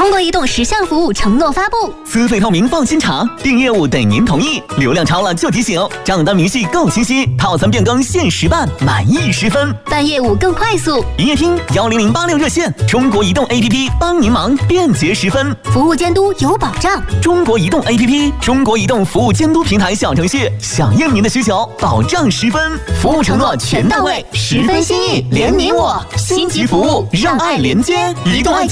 中国移动10项服务承诺发布： 资费透明放心查，订业务等您同意，流量超了就提醒，账单明细够清晰，套餐变更限时办，满意10分， 办业务更快速。 营业厅10086热线，中国移动 APP 帮您忙，便捷10分， 服务监督有保障。 中国移动 APP， 中国移动服务监督平台小程序，响应您的需求，保障10分，服务承诺全到位，10分心意，连你我，星级服务让爱连接，移动爱。